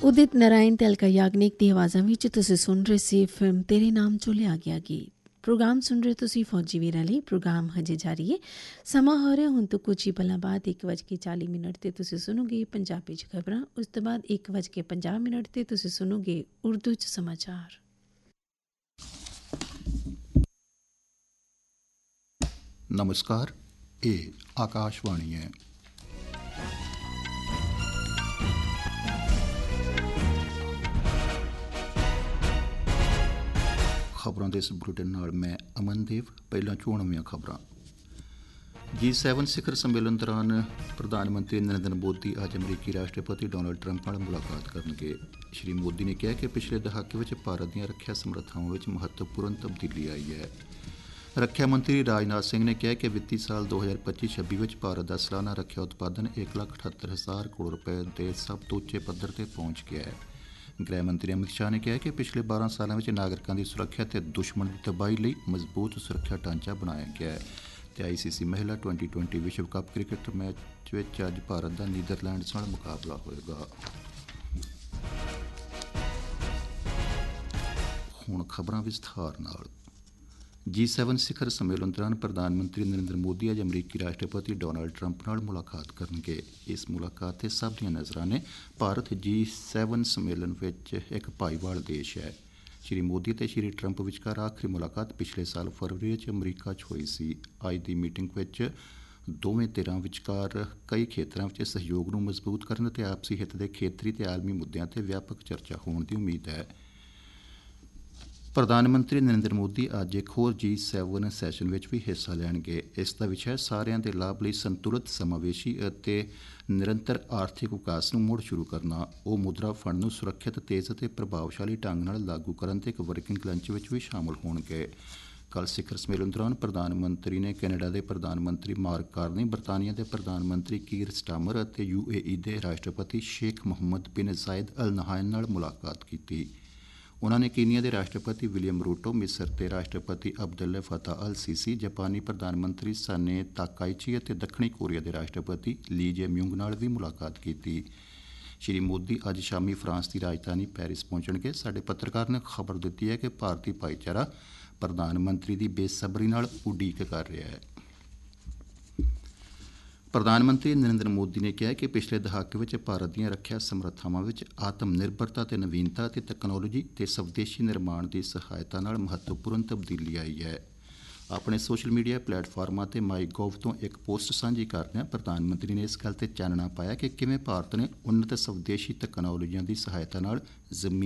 ਉਦਿਤ ਨਾਰਾਇਣ ਤੇ ਅਲਕਾ ਯਾਗਨਿਕ ਦੀ ਆਵਾਜ਼ਾਂ ਵਿੱਚ ਤੁਸੀਂ ਸੁਣ ਰਹੇ ਸੀ ਫਿਲਮ ਤੇਰੇ ਨਾਮ ਚੋਂ ਲਿਆ ਗਿਆ ਗੀਤ। ਪ੍ਰੋਗਰਾਮ ਸੁਣ ਰਹੇ ਤੁਸੀਂ ਫੌਜੀ ਵੀਰਾਂ ਲਈ। ਪ੍ਰੋਗਰਾਮ ਹਜੇ ਜਾਰੀ ਹੈ। ਸਮਾਂ ਹੋ ਰਿਹਾ ਹੁਣ ਤੋਂ ਕੁਝ ਹੀ ਪਲਾਂ ਬਾਅਦ 1:40 'ਤੇ ਤੁਸੀਂ ਸੁਣੋਗੇ ਪੰਜਾਬੀ 'ਚ ਖਬਰਾਂ। ਉਸ ਤੋਂ ਬਾਅਦ 1:50 'ਤੇ ਤੁਸੀਂ ਸੁਣੋਗੇ ਉਰਦੂ 'ਚ ਸਮਾਚਾਰ। नमस्कार, ये आकाशवाणी है। खबरों के इस बुलेटिन नाल मैं अमनदेव। पहला चोणवीं खबरां। G7 ਸਿਖਰ ਸੰਮੇਲਨ ਦੌਰਾਨ ਪ੍ਰਧਾਨ ਮੰਤਰੀ ਨਰਿੰਦਰ ਮੋਦੀ ਅੱਜ ਅਮਰੀਕੀ ਰਾਸ਼ਟਰਪਤੀ ਡੋਨਾਲਡ ਟਰੰਪ ਨਾਲ ਮੁਲਾਕਾਤ ਕਰਨਗੇ। ਸ਼੍ਰੀ ਮੋਦੀ ਨੇ ਕਿਹਾ ਕਿ ਪਿਛਲੇ ਦਹਾਕੇ ਵਿੱਚ ਭਾਰਤ ਦੀਆਂ ਰੱਖਿਆ ਸਮਰੱਥਾਵਾਂ ਵਿੱਚ ਮਹੱਤਵਪੂਰਨ ਤਬਦੀਲੀ ਆਈ ਹੈ। ਰੱਖਿਆ ਮੰਤਰੀ ਰਾਜਨਾਥ ਸਿੰਘ ਨੇ ਕਿਹਾ ਕਿ ਵਿੱਤੀ ਸਾਲ 2025-26 ਵਿੱਚ ਭਾਰਤ ਦਾ ਸਾਲਾਨਾ ਰੱਖਿਆ ਉਤਪਾਦਨ 1,78,000 ਕਰੋੜ ਰੁਪਏ ਦੇ ਸਭ ਤੋਂ ਉੱਚੇ ਪੱਧਰ ਤੇ ਪਹੁੰਚ ਗਿਆ ਹੈ। ਗ੍ਰਹਿ ਮੰਤਰੀ ਅਮਿਤ ਸ਼ਾਹ ਨੇ ਕਿਹਾ ਕਿ ਪਿਛਲੇ 12 ਸਾਲਾਂ ਵਿੱਚ ਨਾਗਰਿਕਾਂ ਦੀ ਸੁਰੱਖਿਆ ਅਤੇ ਦੁਸ਼ਮਣ ਦੀ ਤਬਾਹੀ ਲਈ ਮਜ਼ਬੂਤ ਸੁਰੱਖਿਆ ਢਾਂਚਾ ਬਣਾਇਆ ਗਿਆ ਹੈ। ਤੇ ICC ਮਹਿਲਾ 2020 ਵਿਸ਼ਵ ਕੱਪ ਕ੍ਰਿਕਟ ਮੈਚ ਵਿੱਚ ਅੱਜ ਭਾਰਤ ਦਾ ਨੀਦਰਲੈਂਡਸ ਨਾਲ ਮੁਕਾਬਲਾ ਹੋਏਗਾ। ਹੁਣ ਖਬਰਾਂ ਵਿਸਥਾਰ ਨਾਲ। G7 ਸਿਖਰ ਸੰਮੇਲਨ ਦੌਰਾਨ ਪ੍ਰਧਾਨ ਮੰਤਰੀ ਨਰਿੰਦਰ ਮੋਦੀ ਅੱਜ ਅਮਰੀਕੀ ਰਾਸ਼ਟਰਪਤੀ ਡੋਨਾਲਡ ਟਰੰਪ ਨਾਲ ਮੁਲਾਕਾਤ ਕਰਨਗੇ। ਇਸ ਮੁਲਾਕਾਤ 'ਤੇ ਸਭ ਦੀਆਂ ਨਜ਼ਰਾਂ ਨੇ। ਭਾਰਤ G7 ਸੰਮੇਲਨ ਵਿੱਚ ਇੱਕ ਭਾਈਵਾਲ ਦੇਸ਼ ਹੈ। ਸ਼੍ਰੀ ਮੋਦੀ ਅਤੇ ਸ਼੍ਰੀ ਟਰੰਪ ਵਿਚਕਾਰ ਆਖਰੀ ਮੁਲਾਕਾਤ ਪਿਛਲੇ ਸਾਲ ਫਰਵਰੀ ਵਿੱਚ ਅਮਰੀਕਾ 'ਚ ਹੋਈ ਸੀ। ਅੱਜ ਦੀ ਮੀਟਿੰਗ ਵਿੱਚ ਦੋਵੇਂ ਧਿਰਾਂ ਵਿਚਕਾਰ ਕਈ ਖੇਤਰਾਂ ਵਿੱਚ ਸਹਿਯੋਗ ਨੂੰ ਮਜ਼ਬੂਤ ਕਰਨ ਅਤੇ ਆਪਸੀ ਹਿੱਤ ਦੇ ਖੇਤਰੀ ਅਤੇ ਆਲਮੀ ਮੁੱਦਿਆਂ 'ਤੇ ਵਿਆਪਕ ਚਰਚਾ ਹੋਣ ਦੀ ਉਮੀਦ ਹੈ। ਪ੍ਰਧਾਨ ਮੰਤਰੀ ਨਰਿੰਦਰ ਮੋਦੀ ਅੱਜ ਇੱਕ ਹੋਰ G7 ਸੈਸ਼ਨ ਵਿੱਚ ਵੀ ਹਿੱਸਾ ਲੈਣਗੇ। ਇਸ ਦਾ ਵਿਸ਼ਾ ਹੈ ਸਾਰਿਆਂ ਦੇ ਲਾਭ ਲਈ ਸੰਤੁਲਿਤ, ਸਮਾਵੇਸ਼ੀ ਅਤੇ ਨਿਰੰਤਰ ਆਰਥਿਕ ਵਿਕਾਸ ਨੂੰ ਮੁੜ ਸ਼ੁਰੂ ਕਰਨਾ। ਉਹ ਮੁਦਰਾ ਫੰਡ ਨੂੰ ਸੁਰੱਖਿਅਤ, ਤੇਜ਼ ਅਤੇ ਪ੍ਰਭਾਵਸ਼ਾਲੀ ਢੰਗ ਨਾਲ ਲਾਗੂ ਕਰਨ ਤੇ ਇੱਕ ਵਰਕਿੰਗ ਲੰਚ ਵਿੱਚ ਵੀ ਸ਼ਾਮਲ ਹੋਣਗੇ। ਕੱਲ੍ਹ ਸਿਖਰ ਸੰਮੇਲਨ ਦੌਰਾਨ ਪ੍ਰਧਾਨ ਮੰਤਰੀ ਨੇ ਕੈਨੇਡਾ ਦੇ ਪ੍ਰਧਾਨ ਮੰਤਰੀ ਮਾਰਕ ਕਾਰਨੀ, ਬਰਤਾਨੀਆ ਦੇ ਪ੍ਰਧਾਨ ਮੰਤਰੀ ਕੀਰ ਸਟਾਰਮਰ ਅਤੇ UAE ਦੇ ਰਾਸ਼ਟਰਪਤੀ ਸ਼ੇਖ ਮੁਹੰਮਦ ਬਿਨ ਜ਼ਾਇਦ ਅਲ ਨਹਾਇਨ ਨਾਲ ਮੁਲਾਕਾਤ ਕੀਤੀ। ਉਨ੍ਹਾਂ ਨੇ ਕੀਨੀਆ ਦੇ ਰਾਸ਼ਟਰਪਤੀ ਵਿਲੀਅਮ ਰੂਟੋ, ਮਿਸਰ ਦੇ ਰਾਸ਼ਟਰਪਤੀ ਅਬਦੁਲ ਫਤਾਹ ਅਲ ਸੀਸੀ, ਜਾਪਾਨੀ ਪ੍ਰਧਾਨ ਮੰਤਰੀ ਸਾਨੇ ਤਾਕਾਈਚੀ ਅਤੇ ਦੱਖਣੀ ਕੋਰੀਆ ਦੇ ਰਾਸ਼ਟਰਪਤੀ ਲੀ ਜੇ ਮਿਊਂਗ ਨਾਲ ਵੀ ਮੁਲਾਕਾਤ ਕੀਤੀ। ਸ਼੍ਰੀ ਮੋਦੀ ਅੱਜ ਸ਼ਾਮੀ ਫਰਾਂਸ ਦੀ ਰਾਜਧਾਨੀ ਪੈਰਿਸ ਪਹੁੰਚਣਗੇ। ਸਾਡੇ ਪੱਤਰਕਾਰ ਨੇ ਖਬਰ ਦਿੱਤੀ ਹੈ ਕਿ ਭਾਰਤੀ ਭਾਈਚਾਰਾ ਪ੍ਰਧਾਨ ਮੰਤਰੀ ਦੀ ਬੇਸਬਰੀ ਨਾਲ ਉਡੀਕ ਕਰ ਰਿਹਾ ਹੈ। ਪ੍ਰਧਾਨ ਮੰਤਰੀ ਨਰਿੰਦਰ ਮੋਦੀ ਨੇ ਕਿਹਾ ਕਿ ਪਿਛਲੇ ਦਹਾਕੇ ਵਿੱਚ ਭਾਰਤ ਦੀਆਂ ਰੱਖਿਆ ਸਮਰੱਥਾਵਾਂ ਵਿੱਚ ਆਤਮ ਨਿਰਭਰਤਾ ਅਤੇ ਨਵੀਨਤਾ ਅਤੇ ਤਕਨਾਲੋਜੀ ਅਤੇ ਸਵਦੇਸ਼ੀ ਨਿਰਮਾਣ ਦੀ ਸਹਾਇਤਾ ਨਾਲ ਮਹੱਤਵਪੂਰਨ ਤਬਦੀਲੀ ਆਈ ਹੈ। ਆਪਣੇ ਸੋਸ਼ਲ ਮੀਡੀਆ ਪਲੇਟਫਾਰਮਾਂ ਤੇ MyGov ਤੋਂ ਇੱਕ ਪੋਸਟ ਸਾਂਝੀ ਕਰਦਿਆਂ ਪ੍ਰਧਾਨ ਮੰਤਰੀ ਨੇ ਇਸ ਗੱਲ 'ਤੇ ਚਾਨਣਾ ਪਾਇਆ ਕਿ ਕਿਵੇਂ ਭਾਰਤ ਨੇ ਉੱਨਤ ਸਵਦੇਸ਼ੀ ਤਕਨਾਲੋਜੀਆਂ ਦੀ ਸਹਾਇਤਾ ਨਾਲ ਜ਼ਮੀਨ